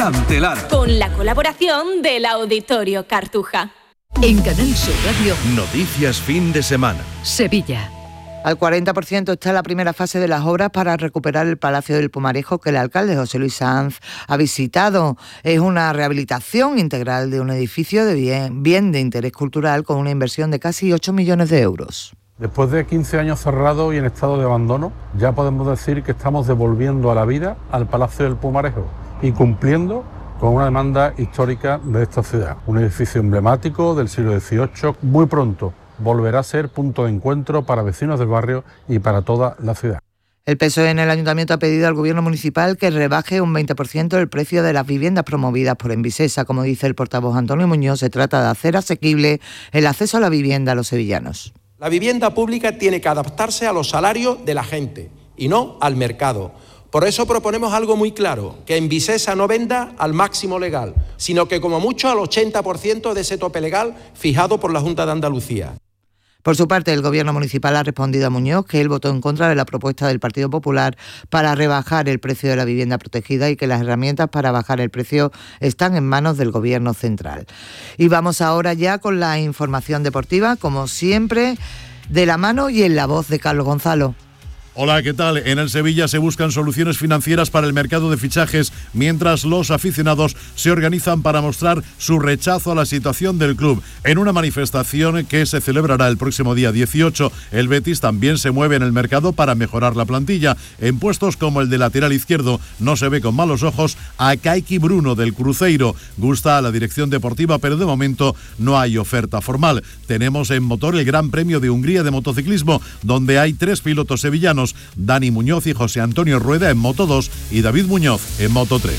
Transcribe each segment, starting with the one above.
Cantelar. Con la colaboración del Auditorio Cartuja. En Canal Sur Radio. Noticias fin de semana. Sevilla. Al 40% está la primera fase de las obras para recuperar el Palacio del Pumarejo que el alcalde José Luis Sanz ha visitado. Es una rehabilitación integral de un edificio de bien de interés cultural con una inversión de casi 8 millones de euros. Después de 15 años cerrado y en estado de abandono, ya podemos decir que estamos devolviendo a la vida al Palacio del Pumarejo y cumpliendo con una demanda histórica de esta ciudad. Un edificio emblemático del siglo XVIII, muy pronto volverá a ser punto de encuentro para vecinos del barrio y para toda la ciudad. El PSOE en el Ayuntamiento ha pedido al Gobierno municipal que rebaje un 20% el precio de las viviendas promovidas por Envisesa. Como dice el portavoz Antonio Muñoz, se trata de hacer asequible el acceso a la vivienda a los sevillanos. La vivienda pública tiene que adaptarse a los salarios de la gente y no al mercado. Por eso proponemos algo muy claro, que Envisesa no venda al máximo legal, sino que como mucho al 80% de ese tope legal fijado por la Junta de Andalucía. Por su parte, el Gobierno municipal ha respondido a Muñoz que él votó en contra de la propuesta del Partido Popular para rebajar el precio de la vivienda protegida y que las herramientas para bajar el precio están en manos del Gobierno central. Y vamos ahora ya con la información deportiva, como siempre, de la mano y en la voz de Carlos Gonzalo. Hola, ¿qué tal? En el Sevilla se buscan soluciones financieras para el mercado de fichajes, mientras los aficionados se organizan para mostrar su rechazo a la situación del club. En una manifestación que se celebrará el próximo día 18, el Betis también se mueve en el mercado para mejorar la plantilla. En puestos como el de lateral izquierdo no se ve con malos ojos a Kaiki Bruno del Cruzeiro. Gusta a la dirección deportiva, pero de momento no hay oferta formal. Tenemos en motor el Gran Premio de Hungría de motociclismo, donde hay 3 pilotos sevillanos: Dani Muñoz y José Antonio Rueda en Moto 2 y David Muñoz en Moto 3.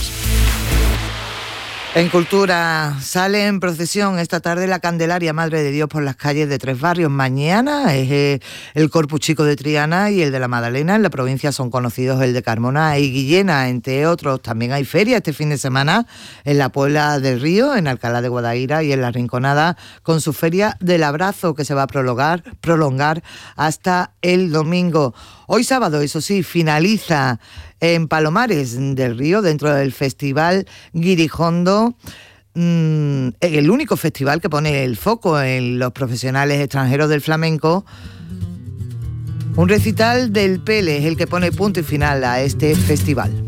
En Cultura sale en procesión esta tarde la Candelaria Madre de Dios por las calles de 3 barrios. Mañana es el Corpus Chico de Triana y el de la Madalena. En la provincia son conocidos el de Carmona y Guillena, entre otros. También hay feria este fin de semana en la Puebla del Río, en Alcalá de Guadaira y en La Rinconada, con su Feria del Abrazo, que se va a prolongar hasta el domingo. Hoy sábado, eso sí, finaliza en Palomares del Río, dentro del Festival Guirijondo, el único festival que pone el foco en los profesionales extranjeros del flamenco. Un recital del Pele es el que pone punto y final a este festival.